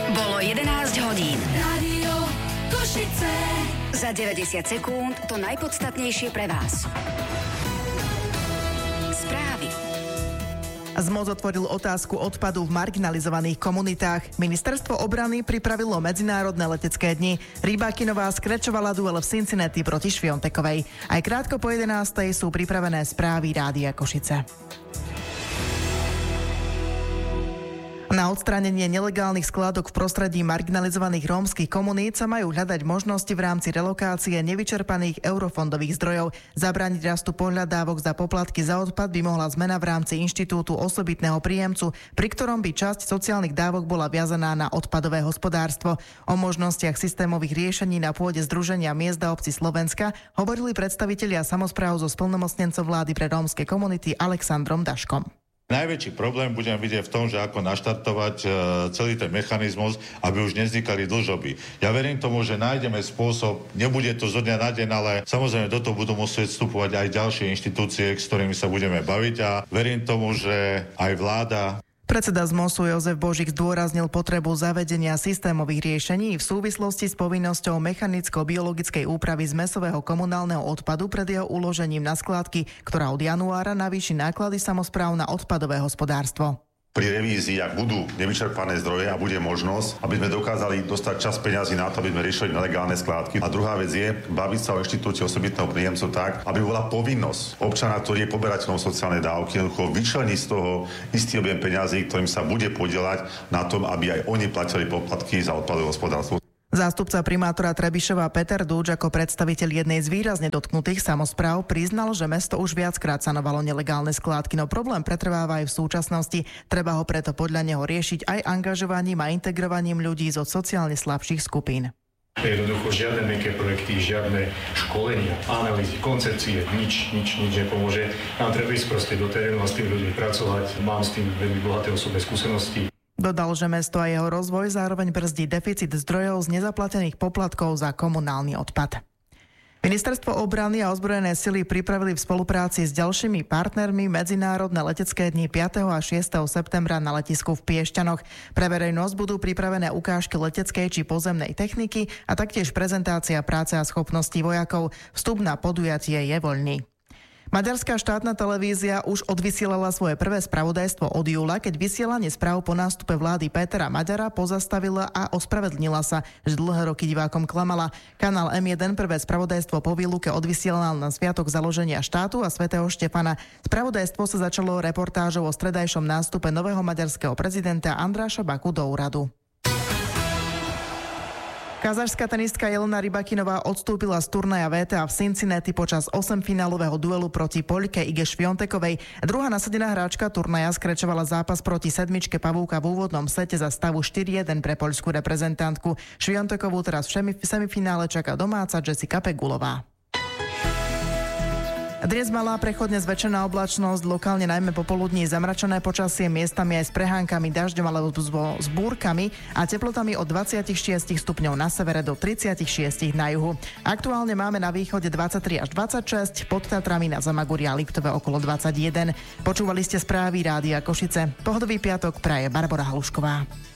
Bolo 11 hodín. Rádio Košice. Za 90 sekúnd to najpodstatnejšie pre vás. Správy. ZMOZ otvoril otázku odpadu v marginalizovaných komunitách. Ministerstvo obrany pripravilo medzinárodné letecké dni. Rybákinová skrečovala duel v Cincinnati proti Šviontekovej. Aj krátko po 11:00 sú pripravené správy Rádia Košice. Na odstránenie nelegálnych skládok v prostredí marginalizovaných rómskych komunít sa majú hľadať možnosti v rámci relokácie nevyčerpaných eurofondových zdrojov. Zabrániť rastu pohľadávok za poplatky za odpad by mohla zmena v rámci inštitútu osobitného príjemcu, pri ktorom by časť sociálnych dávok bola viazaná na odpadové hospodárstvo. O možnostiach systémových riešení na pôde Združenia miest a obcí Slovenska hovorili predstavitelia samospráv so splnomocnencom vlády pre rómske komunity Alexandrom Daškom. Najväčší problém budeme vidieť v tom, že ako naštartovať celý ten mechanizmus, aby už nevznikali dlžoby. Ja verím tomu, že nájdeme spôsob, nebude to zo dňa na deň, ale samozrejme do toho budú musieť vstupovať aj ďalšie inštitúcie, s ktorými sa budeme baviť a verím tomu, že aj vláda. Predseda ZMOSu Jozef Božík zdôraznil potrebu zavedenia systémových riešení v súvislosti s povinnosťou mechanicko-biologickej úpravy zmesového komunálneho odpadu pred jeho uložením na skládky, ktorá od januára navýši náklady samospráv na odpadové hospodárstvo. Pri revízii, ak budú nevyčerpané zdroje a bude možnosť, aby sme dokázali dostať čas peňazí na to, aby sme riešili nelegálne skládky. A druhá vec je baviť sa o inštitúte osobitného príjemcu tak, aby bola povinnosť občana, ktorý je poberateľom sociálnej dávky, jednoducho vyčleniť z toho istý objem peňazí, ktorým sa bude podieľať na tom, aby aj oni platili poplatky za odpadové hospodárstvo. Zástupca primátora Trebišova Peter Dúč ako predstaviteľ jednej z výrazne dotknutých samospráv priznal, že mesto už viackrát sanovalo nelegálne skládky, no problém pretrváva aj v súčasnosti. Treba ho preto podľa neho riešiť aj angažovaním a integrovaním ľudí zo sociálne slabších skupín. Jednoducho žiadne mäkké projekty, žiadne školenia, analýzy, koncepcie, nič nepomôže. Nám treba ísť proste do terénu a s tými ľuďmi pracovať. Mám s tým veľmi bohaté osobné skúsenosti. Dodal, že mesto a jeho rozvoj zároveň brzdí deficit zdrojov z nezaplatených poplatkov za komunálny odpad. Ministerstvo obrany a ozbrojené sily pripravili v spolupráci s ďalšími partnermi medzinárodné letecké dni 5. a 6. septembra na letisku v Piešťanoch. Pre verejnosť budú pripravené ukážky leteckej či pozemnej techniky a taktiež prezentácia práce a schopností vojakov. Vstup na podujatie je voľný. Maďarská štátna televízia už odvysielala svoje prvé spravodajstvo od júla, keď vysielanie správ po nástupe vlády Pétera Maďara pozastavila a ospravedlnila sa, že dlhé roky divákom klamala. Kanál M1 prvé spravodajstvo po výluke odvysielal na sviatok založenia štátu a svätého Štefana. Spravodajstvo sa začalo reportážou o stredajšom nástupe nového maďarského prezidenta Andráša Baku do úradu. Kazašská tenistka Jelena Rybákinová odstúpila z turnaja VTA v Cincinnati počas 8-finálového duelu proti Poľke Ige Šviontekovej. Druhá nasadená hráčka turnaja skrečovala zápas proti sedmičke Pavúka v úvodnom sete za stavu 4-1 pre poľskú reprezentantku. Šviontekovú teraz v semifinále čaká domáca Jessica Pegulová. Dnes malá prechodne zväčšená oblačnosť, lokálne najmä popoludní zamračené počasie, miestami aj s prehánkami, dažďom alebo s búrkami a teplotami od 26 stupňov na severe do 36 na juhu. Aktuálne máme na východe 23 až 26, pod Tatrami na Zamaguri a Liptove okolo 21. Počúvali ste správy Rádia Košice. Pohodový piatok praje Barbora Halušková.